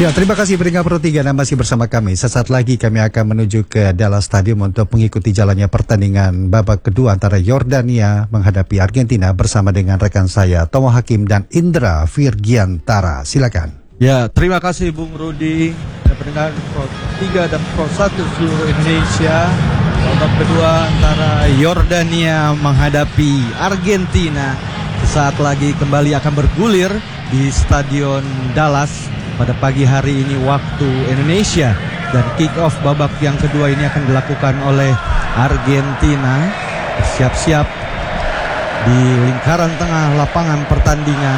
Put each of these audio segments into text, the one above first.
Ya, terima kasih pendengar Pro 3 dan masih bersama kami. Sesaat lagi kami akan menuju ke Dallas Stadium untuk mengikuti jalannya pertandingan babak kedua antara Yordania menghadapi Argentina bersama dengan rekan saya Tomo Hakim dan Indra Virgiantara. Silakan. Ya, terima kasih Bung Rudi dan pendengar Pro 3 dan Pro 1 seluruh Indonesia. Babak kedua antara Yordania menghadapi Argentina sesaat lagi kembali akan bergulir di Stadion Dallas pada pagi hari ini waktu Indonesia, dan kick off babak yang kedua ini akan dilakukan oleh Argentina. Bersiap-siap di lingkaran tengah lapangan pertandingan.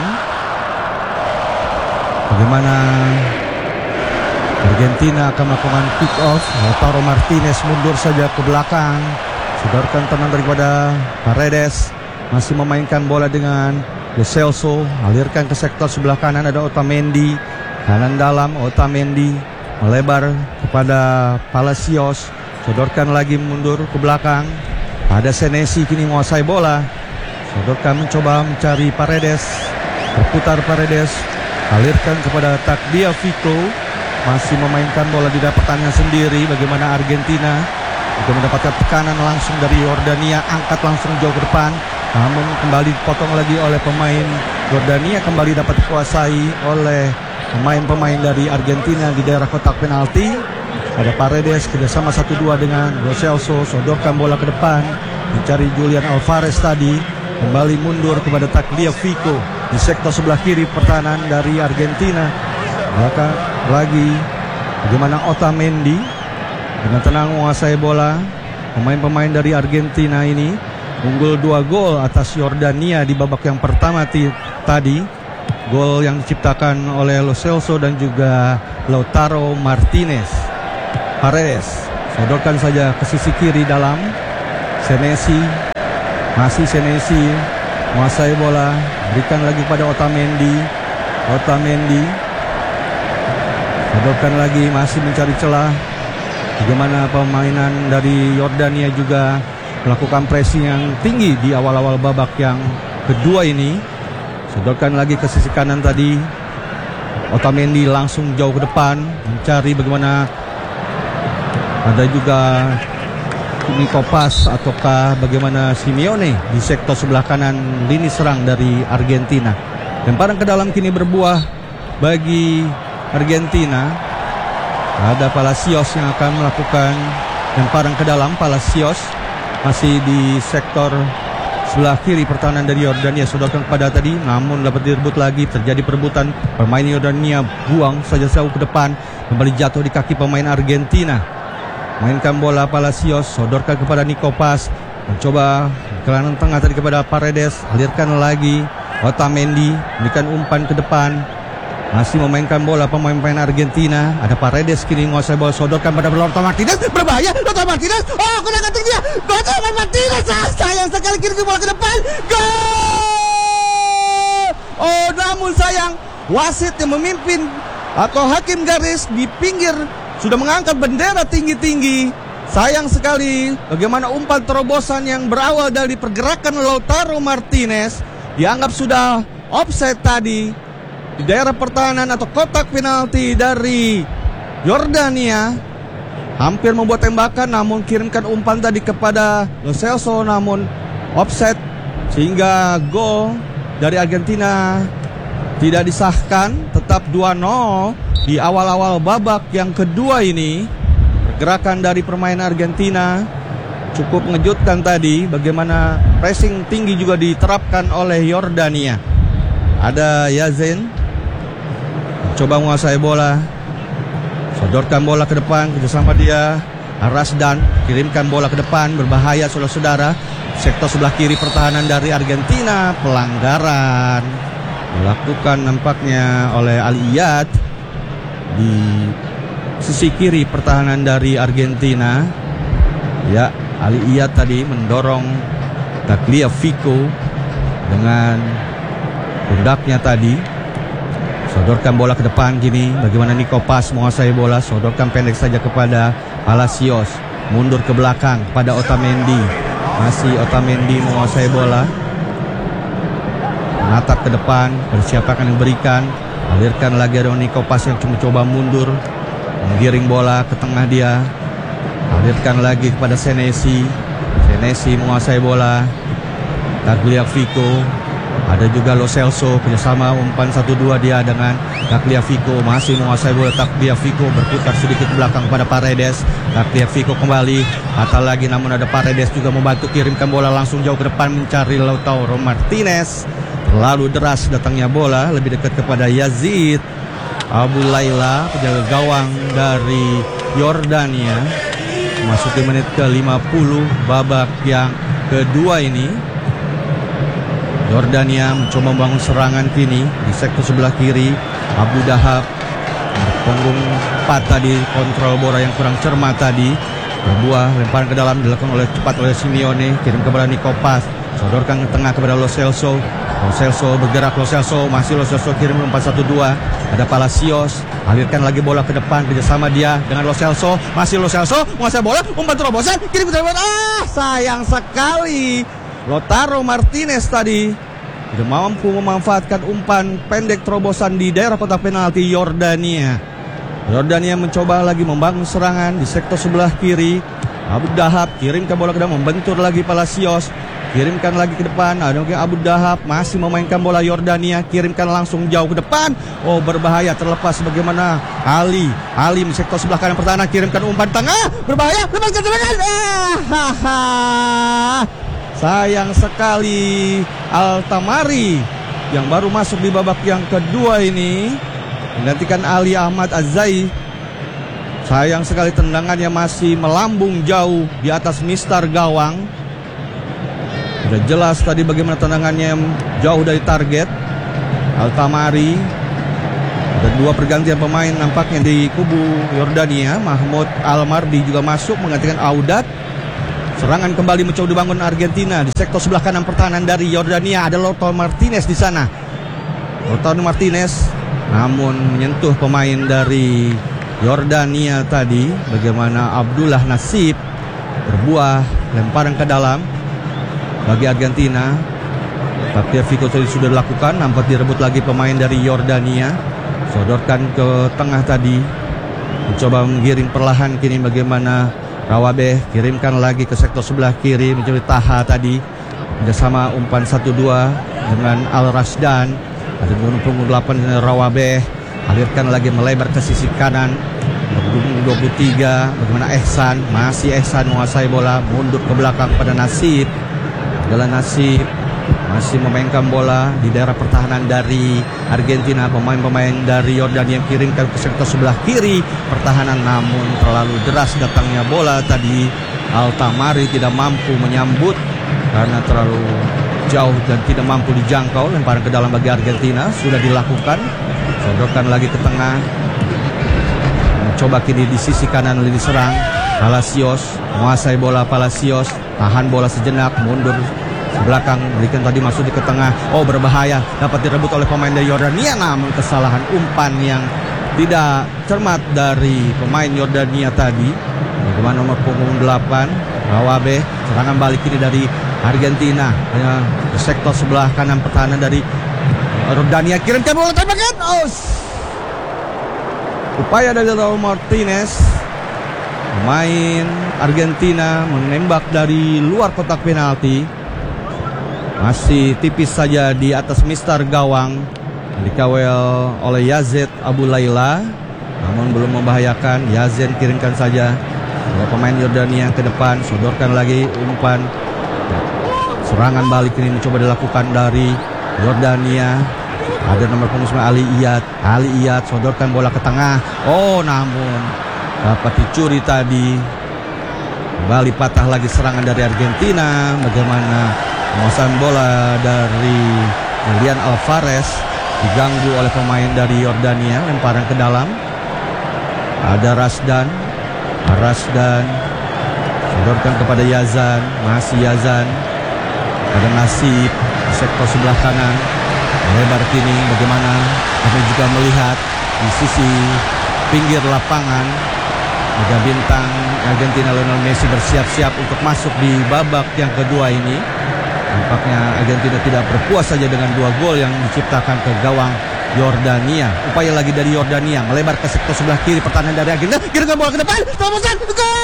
Bagaimana Argentina akan melakukan kick off. Lautaro Martinez mundur saja ke belakang, sodorkan tenang daripada Paredes, masih memainkan bola dengan Lo Celso, alirkan ke sektor sebelah kanan, ada Otamendi, kanan dalam Otamendi melebar kepada Palacios, sodorkan lagi mundur ke belakang, ada Senesi kini menguasai bola, sodorkan mencoba mencari Paredes, berputar Paredes, alirkan kepada Tagliafico, masih memainkan bola di dalam pertandingan sendiri. Bagaimana Argentina juga mendapatkan tekanan langsung dari Yordania, angkat langsung jauh ke depan, namun kembali dipotong lagi oleh pemain Yordania, kembali dapat dikuasai oleh pemain-pemain dari Argentina di daerah kotak penalti. Ada Paredes kerjasama 1-2 dengan Lo Celso, sodorkan bola ke depan, mencari Julian Alvarez tadi, kembali mundur kepada Tagliafico di sektor sebelah kiri pertahanan dari Argentina. Belakang lagi bagaimana Otamendi dengan tenang menguasai bola. Pemain-pemain dari Argentina ini unggul 2 gol atas Yordania di babak yang pertama tadi. Gol yang diciptakan oleh Lo Celso dan juga Lautaro Martinez. Paredes sodorkan saja ke sisi kiri dalam. Senesi, masih Senesi menguasai bola, berikan lagi pada Otamendi. Otamendi sodorkan lagi, masih mencari celah. Bagaimana permainan dari Yordania juga melakukan pressing yang tinggi di awal-awal babak yang kedua ini. Sodorkan lagi ke sisi kanan tadi. Otamendi langsung jauh ke depan, mencari bagaimana ada juga Nico Paz ataukah bagaimana Simeone di sektor sebelah kanan lini serang dari Argentina. Lemparan ke dalam kini berbuah bagi Argentina. Ada Palacios yang akan melakukan lemparan ke dalam. Palacios masih di sektor sebelah kiri pertahanan dari Yordania, sodorkan kepada tadi, namun dapat direbut lagi. Terjadi perebutan, pemain Yordania buang saja jauh ke depan, kembali jatuh di kaki pemain Argentina. Mainkan bola Palacios, sodorkan kepada Nico Paz, mencoba ke kanan tengah tadi kepada Paredes, alirkan lagi Otamendi, berikan umpan ke depan, masih memainkan bola pemain-pemain Argentina. Ada Paredes kini menguasai bola, sodorkan pada Lautaro Martinez, berbahaya Lautaro Martinez. Oh, kena kating dia. Lautaro Martinez, sayang sekali kiri bola ke depan. Gol! Oh, namun sayang, wasit yang memimpin atau hakim garis di pinggir sudah mengangkat bendera tinggi-tinggi. Sayang sekali bagaimana umpan terobosan yang berawal dari pergerakan Lautaro Martinez dianggap sudah offside tadi di daerah pertahanan atau kotak penalti dari Yordania. Hampir membuat tembakan, namun kirimkan umpan tadi kepada Lo Celso, namun offset, sehingga gol dari Argentina tidak disahkan. Tetap 2-0 di awal-awal babak yang kedua ini. Pergerakan dari permainan Argentina cukup mengejutkan tadi, bagaimana pressing tinggi juga diterapkan oleh Yordania. Ada Yazen coba menguasai bola, sodorkan bola ke depan, kerjasama dia Rasdan, kirimkan bola ke depan, berbahaya saudara-saudara. Sektor sebelah kiri pertahanan dari Argentina, pelanggaran dilakukan nampaknya oleh Al-Iyad di sisi kiri pertahanan dari Argentina. Ya, Al-Iyad tadi mendorong Tagliafico dengan pundaknya tadi. Sodorkan bola ke depan gini. Bagaimana Nico Paz menguasai bola, sodorkan pendek saja kepada Palacios, mundur ke belakang pada Otamendi. Masih Otamendi menguasai bola, menatap ke depan, bersiap akan memberikan. Alirkan lagi ada Nico Pas yang coba mundur, menggiring bola ke tengah dia. Alirkan lagi kepada Senesi. Senesi menguasai bola. Tagliafico. Ada juga Lo Celso, kerjasama umpan 1-2 dia dengan Tagliafico. Masih menguasai bola Tagliafico, berputar sedikit belakang pada Paredes. Tagliafico kembali, atal lagi, namun ada Paredes juga membantu kirimkan bola langsung jauh ke depan mencari Lautaro Martinez. Terlalu deras datangnya bola, lebih dekat kepada Yazid Abu Laila, penjaga gawang dari Yordania. Memasuki menit ke-50 babak yang kedua ini. Yordania mencoba membangun serangan kini di sektor sebelah kiri. Abu Dahab punggung patah di kontrol bola yang kurang cermat tadi. Berbuah lemparan ke dalam dilakukan cepat oleh Simeone, kirim kepada Nico Pas, sodorkan ke tengah kepada Lo Celso. Lo Celso bergerak, Lo Celso masih Lo Celso kirim umpan 1-2. Ada Palacios, alirkan lagi bola ke depan, kerjasama dia dengan Lo Celso. Masih Lo Celso menguasai bola, umpan terobosan, kirim ke depan. Sayang sekali Lautaro Martinez tadi tidak mampu memanfaatkan umpan pendek terobosan di daerah kotak penalti Yordania. Yordania mencoba lagi membangun serangan di sektor sebelah kiri. Abu Dahab kirimkan bola ke depan, membentur lagi Palacios, kirimkan lagi ke depan. Ada Abu Dahab masih memainkan bola Yordania, kirimkan langsung jauh ke depan. Oh, berbahaya, terlepas bagaimana Ali di sektor sebelah kanan pertahanan, kirimkan umpan tengah, berbahaya, lepaskan serangan. Sayang sekali Altamari yang baru masuk di babak yang kedua ini menggantikan Ali Ahmad Azai. Sayang sekali tendangannya masih melambung jauh di atas mistar gawang. Sudah jelas tadi bagaimana tendangannya jauh dari target. Altamari. Ada dua pergantian pemain nampaknya di kubu Yordania. Mahmoud Almardi juga masuk menggantikan Audat. Serangan kembali mencoba dibangun Argentina di sektor sebelah kanan pertahanan dari Yordania. Ada Lautaro Martinez di sana. Lautaro Martinez namun menyentuh pemain dari Yordania tadi. Bagaimana Abdullah Nasib berbuah lemparan ke dalam bagi Argentina. Tagliafico tadi sudah dilakukan, nampak direbut lagi pemain dari Yordania. Sodorkan ke tengah tadi, mencoba menggiring perlahan kini bagaimana Rawabeh, kirimkan lagi ke sektor sebelah kiri, mencari Taha tadi. Kerjasama umpan 1-2 dengan Al Rasdan. Ada punggung 8 dengan Rawabeh. Alirkan lagi melebar ke sisi kanan. Punggung 23, bagaimana Ehsan. Masih Ehsan menguasai bola, mundur ke belakang pada Nasib. Adalah Nasib masih memainkan bola di daerah pertahanan dari Argentina. Pemain-pemain dari Yordania yang kirimkan ke sektor sebelah kiri pertahanan, namun terlalu deras datangnya bola tadi. Altamari tidak mampu menyambut karena terlalu jauh dan tidak mampu dijangkau. Lemparan ke dalam bagi Argentina sudah dilakukan. Sodorkan lagi ke tengah, mencoba kini di sisi kanan oleh diserang. Palacios menguasai bola. Palacios tahan bola sejenak, mundur belakang, berikan tadi masuk di ke tengah. Oh, berbahaya, dapat direbut oleh pemain dari Yordania, namun kesalahan umpan yang tidak cermat dari pemain Yordania tadi. Bagaimana nomor punggung 8 Rawabe, serangan balik ini dari Argentina ke sektor sebelah kanan pertahanan dari Yordania, kirimkan bola tembakan. Upaya dari Lautaro Martinez, pemain Argentina menembak dari luar kotak penalti. Masih tipis saja di atas mistar gawang, dikawal oleh Yazid Abu Laila, namun belum membahayakan. Yazid kirimkan saja pemain Yordania ke depan, sodorkan lagi umpan. Serangan balik ini mencoba dilakukan dari Yordania. Ada nomor punggung 9 Ali Iyad sodorkan bola ke tengah. Oh, namun dapat dicuri tadi. Kembali patah lagi serangan dari Argentina. Bagaimana penguasaan bola dari Julian Alvarez diganggu oleh pemain dari Yordania. Lemparan ke dalam. Ada Rasdan sodorkan kepada Yazan. Masih Yazan. Ada Nasib di sektor sebelah kanan. Lebar kini bagaimana kami juga melihat di sisi pinggir lapangan ada bintang Argentina Lionel Messi bersiap-siap untuk masuk di babak yang kedua ini. Nampaknya Argentina tidak berpuas saja dengan 2 gol yang diciptakan ke gawang Yordania. Upaya lagi dari Yordania melebar ke sektor sebelah kiri, pertahanan dari Argentina. Kirimkan bola ke depan. Terobosan.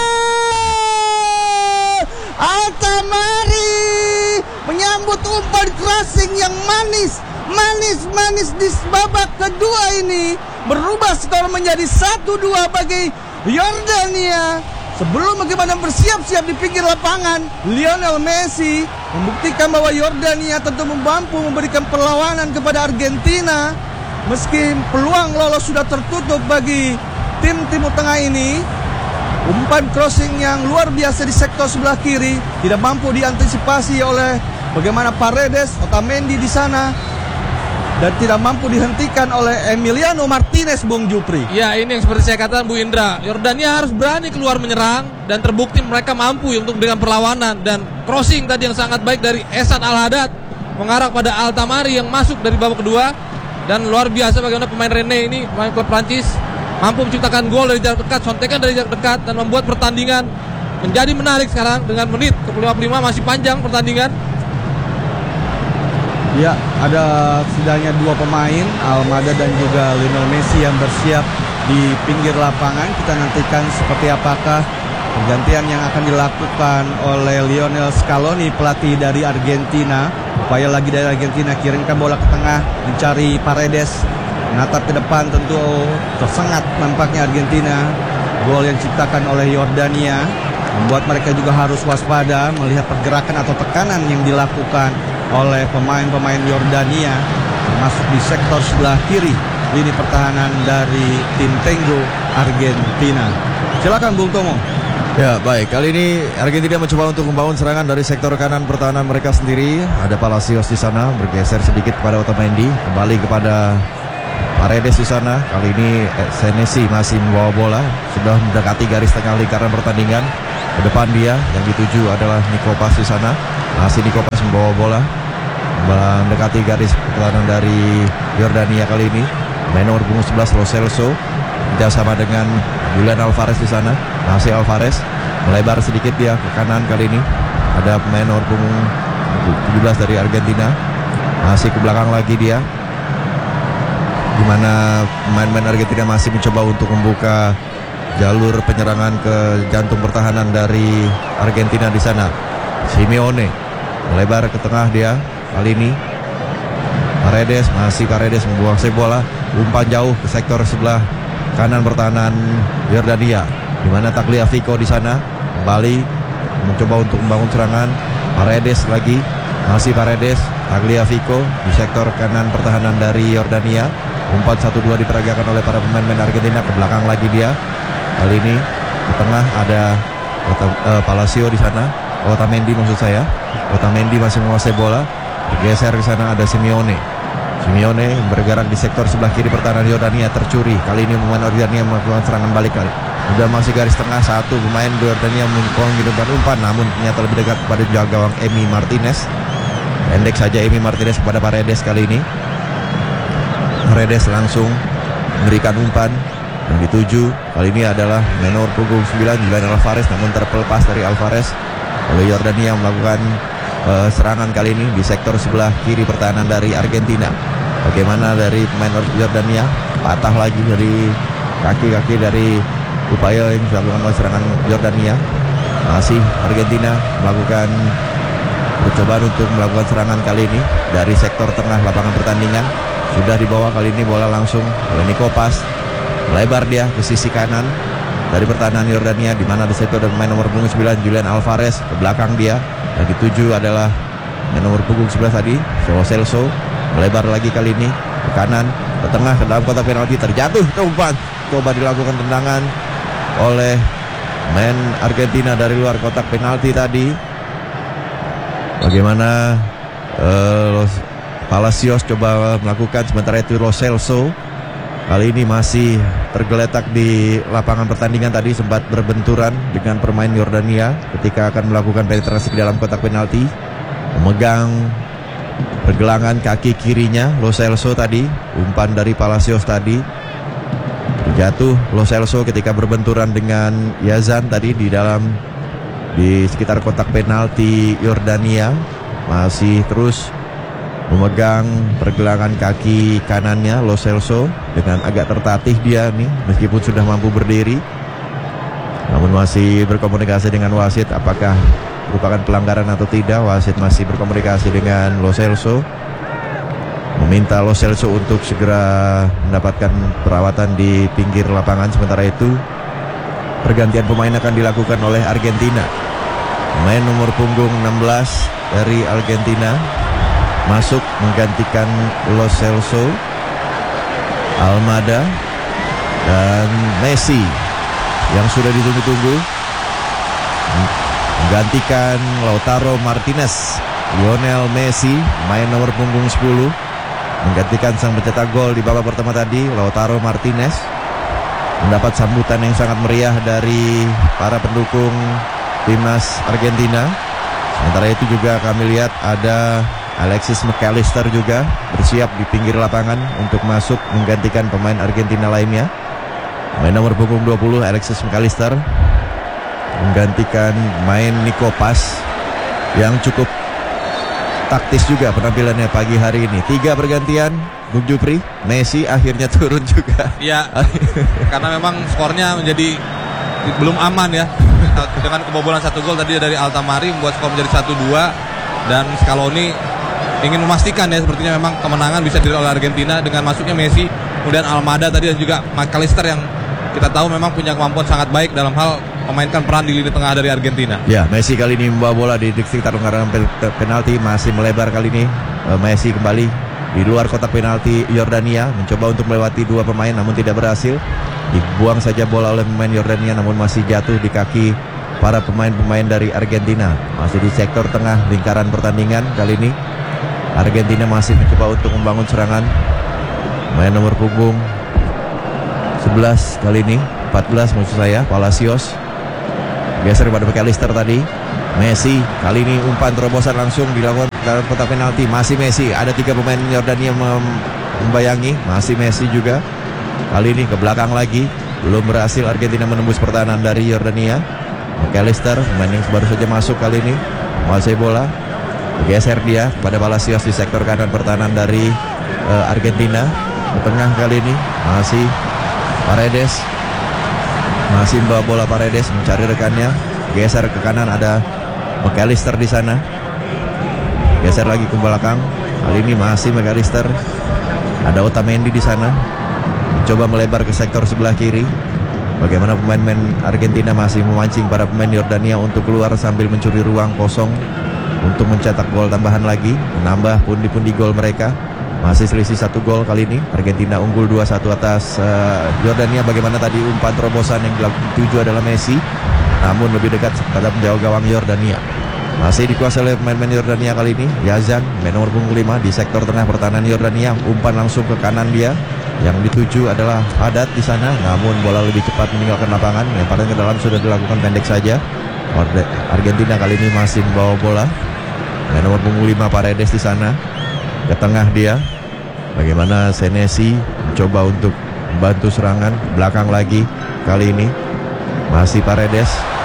Gol! Altamari menyambut umpan crossing yang manis di babak kedua ini, berubah skor menjadi 1-2 bagi Yordania. Sebelum bagaimana bersiap-siap di pinggir lapangan, Lionel Messi membuktikan bahwa Yordania tentu mampu memberikan perlawanan kepada Argentina. Meski peluang lolos sudah tertutup bagi tim Timur Tengah ini, umpan crossing yang luar biasa di sektor sebelah kiri tidak mampu diantisipasi oleh bagaimana Paredes, Otamendi di sana, dan tidak mampu dihentikan oleh Emiliano Martinez, Bung Jupri. Ya, ini yang seperti saya katakan Bu Indra, Yordania harus berani keluar menyerang dan terbukti mereka mampu untuk dengan perlawanan, dan crossing tadi yang sangat baik dari Ehsan Al-Haddad mengarah pada Altamari yang masuk dari babak kedua. Dan luar biasa bagaimana pemain Rene ini, pemain klub Prancis, mampu menciptakan gol dari jarak dekat, sontekan dari jarak dekat, dan membuat pertandingan menjadi menarik sekarang dengan menit ke-55 masih panjang pertandingan. Ya, ada setidaknya dua pemain, Almada dan juga Lionel Messi yang bersiap di pinggir lapangan. Kita nantikan seperti apakah pergantian yang akan dilakukan oleh Lionel Scaloni, pelatih dari Argentina. Upaya lagi dari Argentina, kirimkan bola ke tengah, mencari Paredes, menatap ke depan, tentu tersengat nampaknya Argentina. Gol yang diciptakan oleh Yordania membuat mereka juga harus waspada melihat pergerakan atau tekanan yang dilakukan oleh pemain-pemain Yordania, termasuk di sektor sebelah kiri lini pertahanan dari tim Tengo Argentina. Silakan Bung Tomo. Ya, baik, kali ini Argentina mencoba untuk membangun serangan dari sektor kanan pertahanan mereka sendiri. Ada Palacios di sana, bergeser sedikit kepada Otamendi, kembali kepada Paredes di sana. Kali ini Senesi masih membawa bola, sudah mendekati garis tengah lingkaran pertandingan. Ke depan dia, yang dituju adalah Nikopas di sana. Masih Nikopas membawa bola, mendekati garis pertahanan dari Yordania kali ini. Menor punggung 11 Lo Celso bersama dengan Julian Alvarez di sana. Masih Alvarez melebar sedikit dia ke kanan kali ini. Ada pemain nomor punggung 17 dari Argentina. Masih ke belakang lagi dia, di mana pemain-pemain Argentina masih mencoba untuk membuka jalur penyerangan ke jantung pertahanan dari Argentina di sana. Simeone melebar ke tengah dia kali ini. Paredes, masih Paredes membuang bola, umpan jauh ke sektor sebelah kanan pertahanan Yordania, di mana Tagliafico di sana kembali mencoba untuk membangun serangan. Paredes lagi, masih Paredes, Tagliafico di sektor kanan pertahanan dari Yordania. Umpan 1-2 diperagakan oleh para pemain-pemain Argentina. Ke belakang lagi dia. Kali ini di tengah ada Palacio di sana. Otamendi maksud saya. Otamendi masih menguasai bola. Bergeser ke sana ada Simeone. Simeone bergerak di sektor sebelah kiri pertahanan Yordania, tercuri. Kali ini pemain Yordania melakukan serangan balik kali. Sudah masih garis tengah, satu pemain Yordania menghidupkan umpan, namun ternyata lebih dekat kepada gawang Emi Martinez. Pendek saja Emi Martinez kepada Paredes kali ini. Paredes langsung memberikan umpan yang dituju. Kali ini adalah menor punggung 9 Julian Alvarez, namun terpelepas dari Alvarez oleh Yordania melakukan serangan kali ini di sektor sebelah kiri pertahanan dari Argentina. Bagaimana dari pemain Yordania, patah lagi dari kaki-kaki dari upaya yang dilakukan oleh serangan Yordania. Masih Argentina melakukan percobaan untuk melakukan serangan kali ini dari sektor tengah lapangan pertandingan. Sudah dibawa kali ini bola langsung oleh Nikopas, melebar dia ke sisi kanan dari pertahanan Yordania, di mana di situ ada pemain nomor punggung 9 Julian Alvarez. Ke belakang dia yang dituju adalah pemain nomor punggung 11 tadi Lo Celso, melebar lagi kali ini ke kanan, ke tengah, ke dalam kotak penalti, terjatuh umpan, coba dilakukan tendangan oleh pemain Argentina dari luar kotak penalti tadi. Bagaimana Palacios coba melakukan, sementara itu Lo Celso kali ini masih tergeletak di lapangan pertandingan. Tadi sempat berbenturan dengan pemain Yordania ketika akan melakukan penetrasi ke dalam kotak penalti. Memegang pergelangan kaki kirinya Lo Celso tadi. Umpan dari Palacios tadi terjatuh Lo Celso ketika berbenturan dengan Yazan tadi di sekitar kotak penalti Yordania. Masih terus memegang pergelangan kaki kanannya Lo Celso dengan agak tertatih dia nih meskipun sudah mampu berdiri, namun masih berkomunikasi dengan wasit apakah merupakan pelanggaran atau tidak. Wasit masih berkomunikasi dengan Lo Celso, meminta Lo Celso untuk segera mendapatkan perawatan di pinggir lapangan. Sementara itu pergantian pemain akan dilakukan oleh Argentina. Pemain nomor punggung 16 dari Argentina masuk menggantikan Lo Celso, Almada, dan Messi yang sudah ditunggu-tunggu menggantikan Lautaro Martinez. Lionel Messi, main nomor punggung 10, menggantikan sang pencetak gol di babak pertama tadi, Lautaro Martinez. Mendapat sambutan yang sangat meriah dari para pendukung timnas Argentina. Sementara itu juga kami lihat ada Alexis McAllister juga bersiap di pinggir lapangan untuk masuk menggantikan pemain Argentina lainnya. Pemain nomor punggung 20 Alexis McAllister menggantikan main Nico Paz yang cukup taktis juga penampilannya pagi hari ini. 3 pergantian, Bung Jupri. Messi akhirnya turun juga. Ya, karena memang skornya menjadi belum aman ya. Dengan kebobolan 1 gol tadi dari Altamari membuat skor menjadi 1-2, dan Scaloni ingin memastikan ya sepertinya memang kemenangan bisa diraih oleh Argentina dengan masuknya Messi, kemudian Almada tadi, dan juga McAllister yang kita tahu memang punya kemampuan sangat baik dalam hal memainkan peran di lini tengah dari Argentina. Ya, Messi kali ini membawa bola di sekitar lingkaran penalti, masih melebar kali ini. Messi kembali di luar kotak penalti Yordania, mencoba untuk melewati 2 pemain namun tidak berhasil. Dibuang saja bola oleh pemain Yordania namun masih jatuh di kaki para pemain-pemain dari Argentina. Masih di sektor tengah lingkaran pertandingan kali ini. Argentina masih mencoba untuk membangun serangan. Pemain nomor punggung 11 kali ini, 14 maksud saya, Palacios. Geser pada McAllister tadi. Messi kali ini umpan terobosan langsung dilakukan dalam kotak penalti. Masih Messi, ada 3 pemain Yordania membayangi. Masih Messi juga. Kali ini ke belakang lagi, belum berhasil Argentina menembus pertahanan dari Yordania. McAllister, pemain yang baru saja masuk kali ini, menguasai bola. Geser dia pada Palacios di sektor kanan pertahanan dari Argentina. Ke tengah kali ini masih Paredes, masih membawa bola Paredes mencari rekannya. Geser ke kanan, ada McAllister di sana. Geser lagi ke belakang. Kali ini masih McAllister. Ada Otamendi di sana. Coba melebar ke sektor sebelah kiri. Bagaimana pemain-pemain Argentina masih memancing para pemain Yordania untuk keluar sambil mencuri ruang kosong untuk mencetak gol tambahan lagi, menambah pundi-pundi gol mereka. Masih selisih 1 gol kali ini. Argentina unggul 2-1 atas Yordania. Bagaimana tadi umpan terobosan yang dituju adalah Messi, namun lebih dekat pada penjauh gawang Yordania. Masih dikuasai oleh pemain-pemain Yordania kali ini. Yazan, main nomor punggung 5 di sektor tengah pertahanan Yordania. Umpan langsung ke kanan dia. Yang dituju adalah Haddad di sana, namun bola lebih cepat meninggalkan lapangan. Lemparan ke dalam sudah dilakukan pendek saja. Argentina kali ini masih membawa bola. Main nomor punggung 5 Paredes di sana. Ke tengah dia. Bagaimana Senesi mencoba untuk membantu serangan. Belakang lagi kali ini masih Paredes.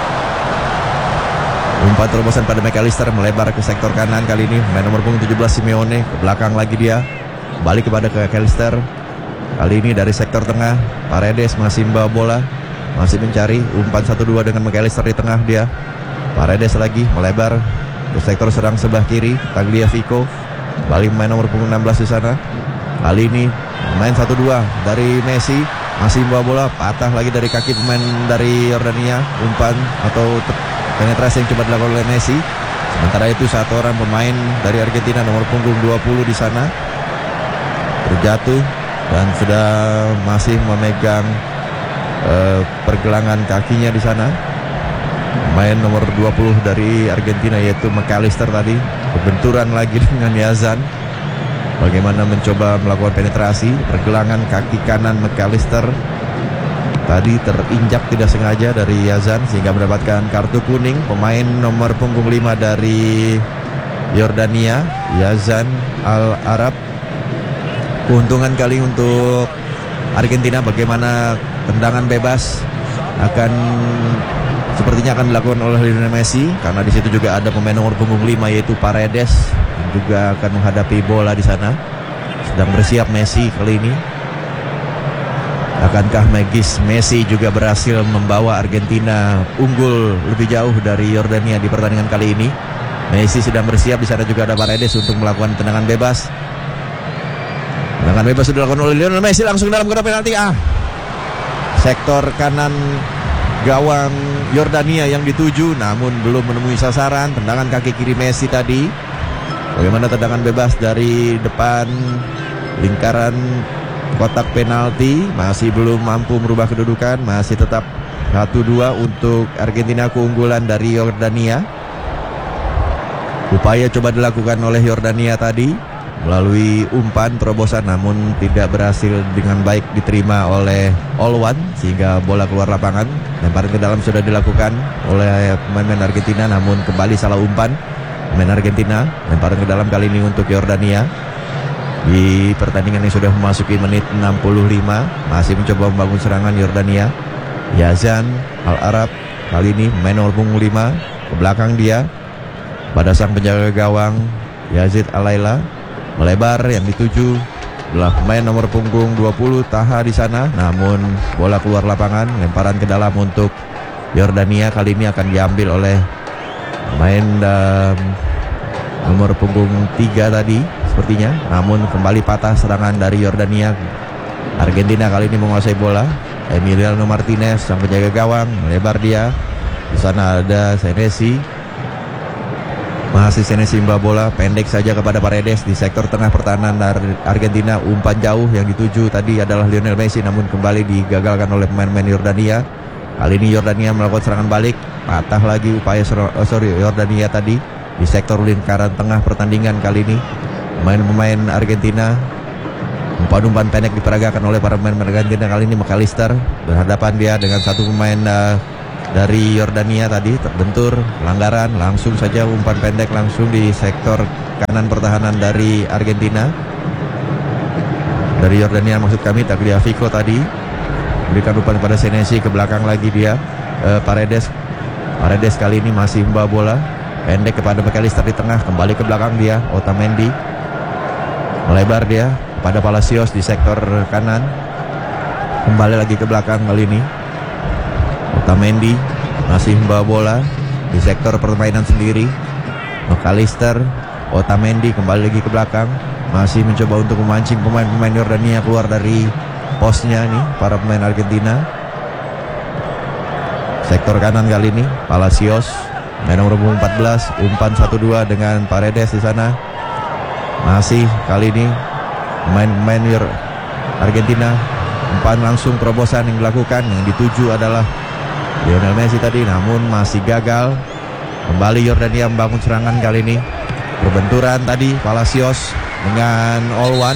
Umpan terobosan pada McAllister melebar ke sektor kanan kali ini. Main nomor punggung 17 Simeone. Ke belakang lagi dia. Balik kepada McAllister. Kali ini dari sektor tengah, Paredes masih membawa bola, masih mencari umpan 1-2 dengan McAllister di tengah dia. Paredes lagi melebar ke sektor serang sebelah kiri, Tagliafico. Balik main nomor punggung 16 di sana. Kali ini main 1-2 dari Messi, masih membawa bola, patah lagi dari kaki pemain dari Yordania. Umpan atau penetrasi yang coba dilakukan oleh Messi. Sementara itu 1 orang pemain dari Argentina nomor punggung 20 di sana terjatuh dan sudah masih memegang pergelangan kakinya di sana. Pemain nomor 20 dari Argentina yaitu McAllister tadi berbenturan lagi dengan Yazan. Bagaimana mencoba melakukan penetrasi, pergelangan kaki kanan McAllister tadi terinjak tidak sengaja dari Yazan sehingga mendapatkan kartu kuning. Pemain nomor punggung 5 dari Yordania, Yazan Al-Arab. Keuntungan kali untuk Argentina, bagaimana tendangan bebas sepertinya akan dilakukan oleh Lionel Messi, karena di situ juga ada pemain nomor punggung 5 yaitu Paredes yang juga akan menghadapi bola di sana. Sedang bersiap Messi kali ini. Akankah Messi juga berhasil membawa Argentina unggul lebih jauh dari Yordania di pertandingan kali ini? Messi sedang bersiap, di sana juga ada Paredes untuk melakukan tendangan bebas. Tendangan bebas sudah dilakukan oleh Lionel Messi langsung dalam kotak penalti. Sektor kanan gawang Yordania yang dituju, namun belum menemui sasaran. Tendangan kaki kiri Messi tadi. Bagaimana tendangan bebas dari depan lingkaran kotak penalti, masih belum mampu merubah kedudukan, masih tetap 1-2 untuk Argentina, keunggulan dari Yordania. Upaya coba dilakukan oleh Yordania tadi melalui umpan terobosan, namun tidak berhasil dengan baik diterima oleh Olwan sehingga bola keluar lapangan. Lemparan ke dalam sudah dilakukan oleh pemain Argentina, namun kembali salah umpan pemain Argentina. Lemparan ke dalam kali ini untuk Yordania. Di pertandingan yang sudah memasuki menit 65, masih mencoba membangun serangan Yordania. Yazan Al-Arab kali ini main nomor punggung 5, ke belakang dia pada sang penjaga gawang Yazid Alaila, melebar, yang dituju adalah pemain nomor punggung 20 Taha di sana, namun bola keluar lapangan. Lemparan ke dalam untuk Yordania, kali ini akan diambil oleh pemain nomor punggung 3 tadi sepertinya, namun kembali patah serangan dari Yordania. Argentina kali ini menguasai bola. Emiliano Martinez sang penjaga gawang, melebar dia. Di sana ada Senesi. Masih Senesi membawa bola pendek saja kepada Paredes di sektor tengah pertahanan dari Argentina. Umpan jauh yang dituju tadi adalah Lionel Messi, namun kembali digagalkan oleh pemain-pemain Yordania. Kali ini Yordania melakukan serangan balik, patah lagi upaya Yordania tadi di sektor lingkaran tengah pertandingan kali ini. Pemain-pemain Argentina, umpan-umpan pendek diperagakan oleh para pemain Argentina. Kali ini McAllister berhadapan dia dengan satu pemain dari Yordania tadi, terbentur, pelanggaran, langsung saja umpan pendek langsung di sektor kanan pertahanan dari Argentina. Dari Yordania maksud kami, Tagliafico tadi berikan umpan pada Senesi, ke belakang lagi dia Paredes kali ini masih membawa bola pendek kepada McAllister di tengah, kembali ke belakang dia Otamendi, melebar dia pada Palacios di sektor kanan, kembali lagi ke belakang kali ini Otamendi masih membawa bola di sektor permainan sendiri. McAllister, Otamendi kembali lagi ke belakang, masih mencoba untuk memancing pemain-pemain Yordania keluar dari posnya nih, para pemain Argentina. Sektor kanan kali ini Palacios, main nomor 14, umpan 1-2 dengan Paredes di sana. Masih kali ini pemain Argentina, umpan langsung terobosan yang dilakukan, yang dituju adalah Lionel Messi tadi, namun masih gagal. Kembali Yordania membangun serangan kali ini. Perbenturan tadi Palacios dengan Olwan,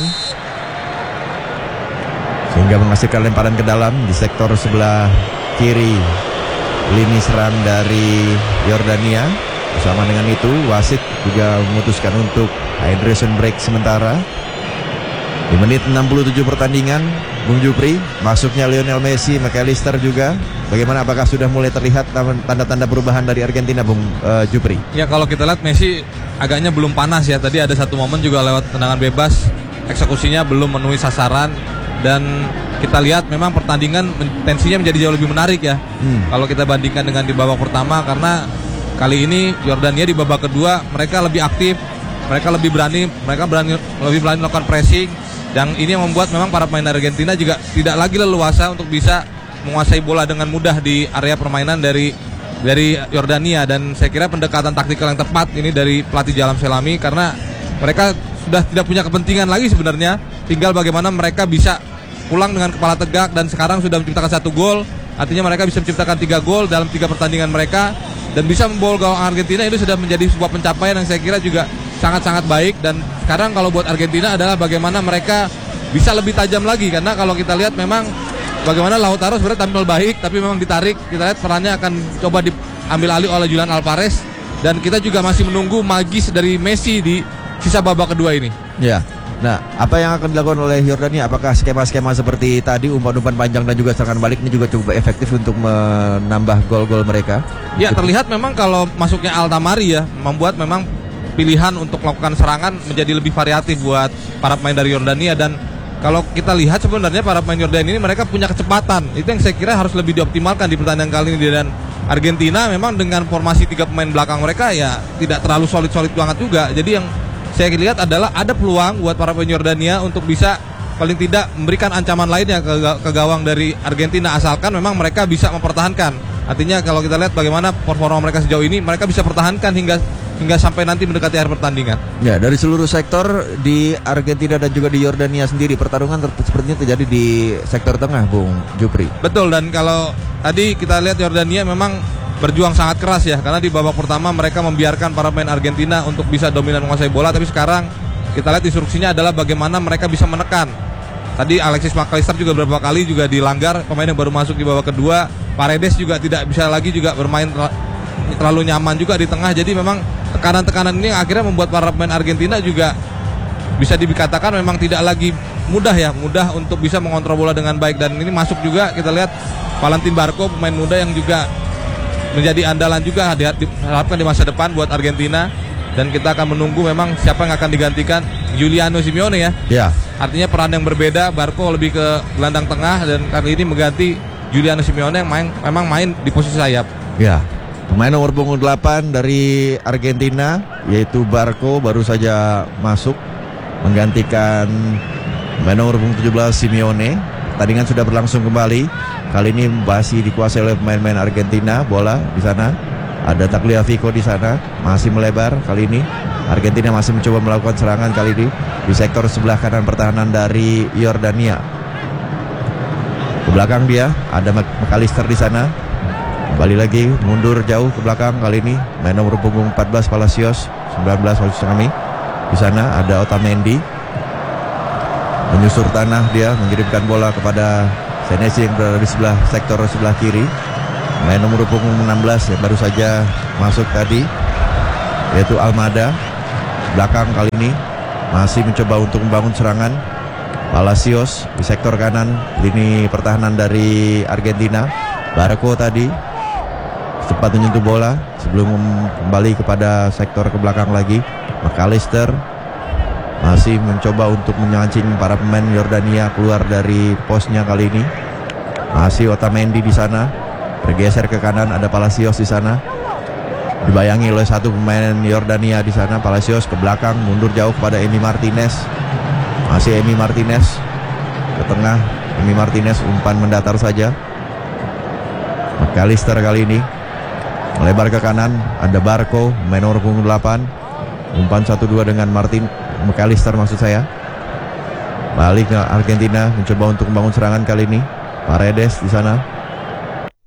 sehingga menghasilkan lemparan ke dalam di sektor sebelah kiri lini serang dari Yordania. Bersama dengan itu wasit juga memutuskan untuk hydration break sementara. Di menit 67 pertandingan, Bung Jupri, masuknya Lionel Messi, McAllister juga. Bagaimana, apakah sudah mulai terlihat tanda-tanda perubahan dari Argentina, Bung Jupri? Ya, kalau kita lihat Messi agaknya belum panas ya. Tadi ada satu momen juga lewat tendangan bebas, eksekusinya belum memenuhi sasaran. Dan kita lihat memang pertandingan tensinya menjadi jauh lebih menarik ya. Kalau kita bandingkan dengan di babak pertama, karena kali ini Yordania di babak kedua mereka lebih aktif, mereka lebih berani melakukan pressing. Dan ini yang membuat memang para pemain Argentina juga tidak lagi leluasa untuk bisa menguasai bola dengan mudah di area permainan dari Yordania. Dan saya kira pendekatan taktikal yang tepat ini dari pelatih Jalam Selami, karena mereka sudah tidak punya kepentingan lagi sebenarnya, tinggal bagaimana mereka bisa pulang dengan kepala tegak. Dan sekarang sudah menciptakan 1 gol, artinya mereka bisa menciptakan 3 gol dalam 3 pertandingan mereka, dan bisa membobol gawang Argentina. Itu sudah menjadi sebuah pencapaian yang saya kira juga sangat-sangat baik. Dan sekarang kalau buat Argentina adalah bagaimana mereka bisa lebih tajam lagi, karena kalau kita lihat memang bagaimana Lautaro sebenarnya tampil baik, tapi memang ditarik. Kita lihat perannya akan coba diambil alih oleh Julian Alvarez, dan kita juga masih menunggu magis dari Messi di sisa babak kedua ini. Ya. Nah, apa yang akan dilakukan oleh Yordania? Apakah skema-skema seperti tadi, umpan-umpan panjang dan juga serangan balik ini juga cukup efektif untuk menambah gol-gol mereka? Ya, terlihat memang kalau masuknya Altamari ya, membuat memang pilihan untuk melakukan serangan menjadi lebih variatif buat para pemain dari Yordania. Dan kalau kita lihat sebenarnya para pemain Yordania ini mereka punya kecepatan. Itu yang saya kira harus lebih dioptimalkan di pertandingan kali ini. Dan Argentina memang dengan formasi 3 pemain belakang mereka ya tidak terlalu solid-solid banget juga. Jadi yang saya lihat adalah ada peluang buat para pemain Yordania untuk bisa paling tidak memberikan ancaman lainnya ke gawang dari Argentina, asalkan memang mereka bisa mempertahankan. Artinya kalau kita lihat bagaimana performa mereka sejauh ini, mereka bisa pertahankan hingga sampai nanti mendekati akhir pertandingan. Ya, dari seluruh sektor di Argentina dan juga di Yordania sendiri, pertarungan sepertinya terjadi di sektor tengah, Bung Jupri. Betul, dan kalau tadi kita lihat Yordania memang berjuang sangat keras ya, karena di babak pertama mereka membiarkan para pemain Argentina untuk bisa dominan menguasai bola, tapi sekarang kita lihat instruksinya adalah bagaimana mereka bisa menekan. Tadi Alexis McAllister juga beberapa kali juga dilanggar, pemain yang baru masuk di babak kedua. Paredes juga tidak bisa lagi juga bermain terlalu nyaman juga di tengah. Jadi memang tekanan-tekanan ini akhirnya membuat para pemain Argentina juga bisa dikatakan memang tidak lagi mudah untuk bisa mengontrol bola dengan baik. Dan ini masuk juga kita lihat Valentin Barco, pemain muda yang juga menjadi andalan juga diharapkan di masa depan buat Argentina. Dan kita akan menunggu memang siapa yang akan digantikan Giuliano Simeone ya. Ya. Artinya peran yang berbeda, Barco lebih ke gelandang tengah dan kali ini mengganti Giuliano Simeone yang memang main di posisi sayap. Ya. Pemain nomor punggung 8 dari Argentina yaitu Barco baru saja masuk menggantikan pemain nomor punggung 17 Simeone. Pertandingan sudah berlangsung kembali. Kali ini masih dikuasai oleh pemain-pemain Argentina. Bola di sana ada Tagliafico di sana, masih melebar. Kali ini Argentina masih mencoba melakukan serangan kali ini di sektor sebelah kanan pertahanan dari Yordania. Ke belakang dia ada McAllister di sana. Kembali lagi mundur jauh ke belakang kali ini main nomor punggung 14 Palacios, 19 maksud kami. Di sana ada Otamendi. Menyusur tanah dia mengirimkan bola kepada Senesi yang berada di sebelah sektor sebelah kiri. Main nomor punggung 16 yang baru saja masuk tadi yaitu Almada. Belakang kali ini masih mencoba untuk membangun serangan. Palacios di sektor kanan lini pertahanan dari Argentina. Barco tadi sempat menyentuh bola sebelum kembali kepada sektor ke belakang lagi. McAllister masih mencoba untuk menyancing para pemain Yordania keluar dari posnya kali ini. Masih Otamendi di sana. Bergeser ke kanan ada Palacios di sana. Dibayangi oleh satu pemain Yordania di sana. Palacios ke belakang mundur jauh kepada Emi Martinez. Masih Emi Martinez ke tengah. Emi Martinez umpan mendatar saja. McAllister kali ini melebar ke kanan, ada Barco, main nomor punggung 8. Umpan 1-2 dengan McAllister maksud saya. Balik ke Argentina mencoba untuk membangun serangan kali ini. Paredes di sana.